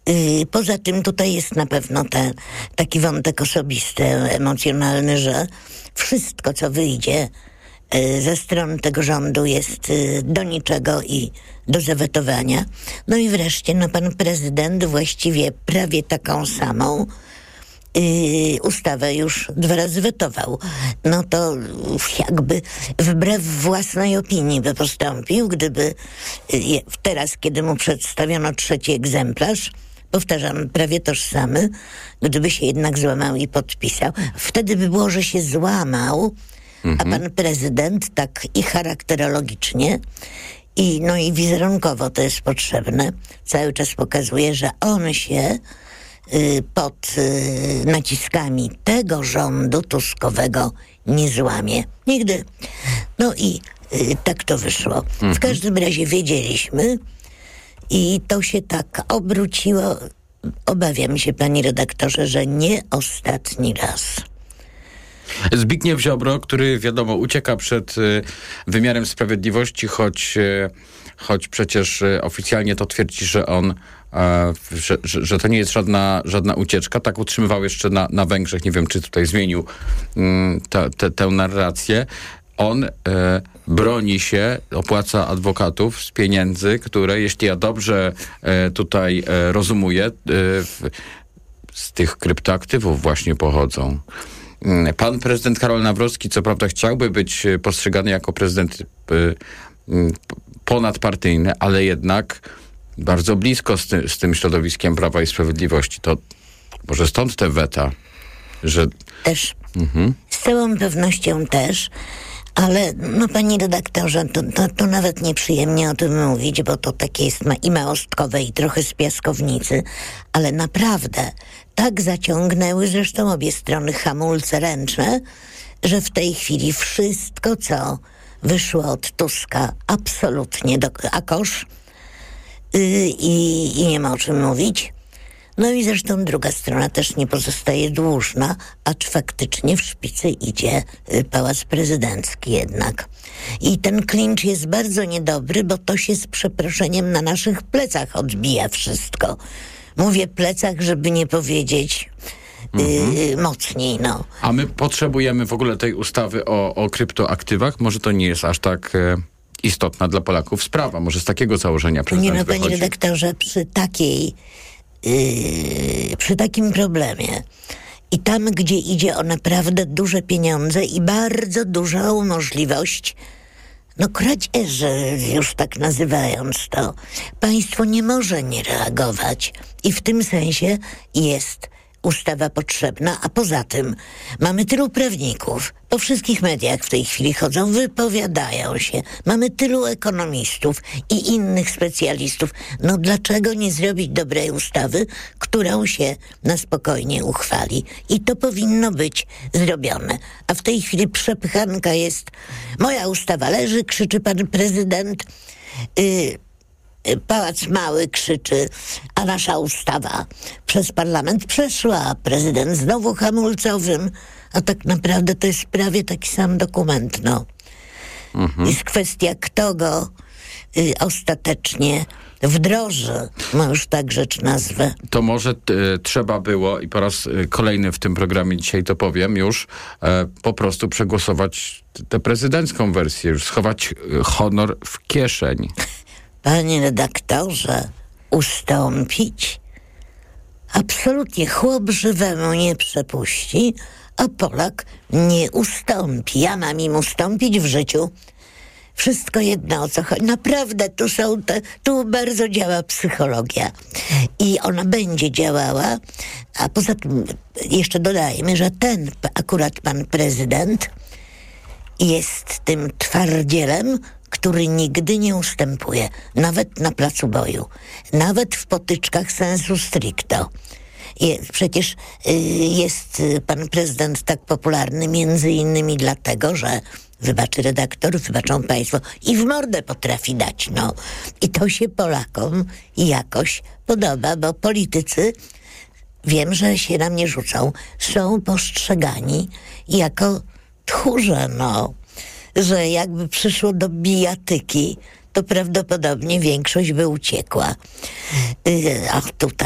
Poza tym tutaj jest na pewno taki wątek osobisty, emocjonalny, że wszystko, co wyjdzie ze strony tego rządu, jest do niczego i do zawetowania. No i wreszcie, pan prezydent właściwie prawie taką samą ustawę już 2 razy wetował. No to jakby wbrew własnej opinii by postąpił, gdyby teraz, kiedy mu przedstawiono 3. egzemplarz, powtarzam, prawie tożsamy, gdyby się jednak złamał i podpisał. Wtedy by było, że się złamał, a pan prezydent tak i charakterologicznie, i wizerunkowo to jest potrzebne, cały czas pokazuje, że on się pod naciskami tego rządu tuskowego nie złamie. Nigdy. No i tak to wyszło. W każdym razie wiedzieliśmy i to się tak obróciło. Obawiam się, panie redaktorze, że nie ostatni raz. Zbigniew Ziobro, który wiadomo ucieka przed wymiarem sprawiedliwości, choć przecież oficjalnie to twierdzi, że on że to nie jest żadna ucieczka. Tak utrzymywał jeszcze na Węgrzech. Nie wiem, czy tutaj zmienił tę narrację. On broni się, opłaca adwokatów z pieniędzy, które, jeśli ja dobrze tutaj rozumuję, z tych kryptoaktywów właśnie pochodzą. Pan prezydent Karol Nawrocki, co prawda, chciałby być postrzegany jako prezydent ponadpartyjny, ale jednak bardzo blisko z tym środowiskiem Prawa i Sprawiedliwości. To może stąd te weta, że... Też. Z całą pewnością też. Ale, panie redaktorze, to nawet nieprzyjemnie o tym mówić, bo to takie jest i małostkowe, i trochę z piaskownicy. Ale naprawdę tak zaciągnęły zresztą obie strony hamulce ręczne, że w tej chwili wszystko, co wyszło od Tuska, absolutnie a kosz i nie ma o czym mówić. No i zresztą druga strona też nie pozostaje dłużna, acz faktycznie w szpicy idzie Pałac Prezydencki jednak. I ten klincz jest bardzo niedobry, bo to się z przeproszeniem na naszych plecach odbija wszystko. Mówię plecach, żeby nie powiedzieć mocniej, no. A my potrzebujemy w ogóle tej ustawy o kryptoaktywach? Może to nie jest aż tak istotna dla Polaków sprawa? Może z takiego założenia prezydent wychodzi? Panie redaktorze, przy takim problemie i tam, gdzie idzie o naprawdę duże pieniądze i bardzo dużą możliwość, kradzieży, już tak nazywając to, państwo nie może nie reagować i w tym sensie jest ustawa potrzebna, a poza tym mamy tylu prawników, po wszystkich mediach w tej chwili chodzą, wypowiadają się, mamy tylu ekonomistów i innych specjalistów. Dlaczego nie zrobić dobrej ustawy, którą się na spokojnie uchwali? I to powinno być zrobione. A w tej chwili przepychanka jest, moja ustawa leży, krzyczy pan prezydent, Pałac Mały krzyczy, a nasza ustawa przez parlament przeszła, a prezydent znowu hamulcowym, a tak naprawdę to jest prawie taki sam dokument, Jest kwestia, kto go ostatecznie wdroży, już tak rzecz nazwę. To może trzeba było, i po raz kolejny w tym programie dzisiaj to powiem już, po prostu przegłosować tę prezydencką wersję, już schować honor w kieszeń. Panie redaktorze, ustąpić? Absolutnie chłop żywemu nie przepuści, a Polak nie ustąpi. Ja mam im ustąpić w życiu. Wszystko jedno, o co chodzi. Naprawdę, tu bardzo działa psychologia. I ona będzie działała, a poza tym jeszcze dodajmy, że akurat pan prezydent jest tym twardzielem, który nigdy nie ustępuje, nawet na placu boju, nawet w potyczkach sensu stricto. Przecież jest pan prezydent tak popularny między innymi dlatego, że wybaczy redaktor, wybaczą państwo, i w mordę potrafi dać, I to się Polakom jakoś podoba, bo politycy, wiem, że się na mnie rzucą, są postrzegani jako tchórze, że jakby przyszło do bijatyki, to prawdopodobnie większość by uciekła. A tutaj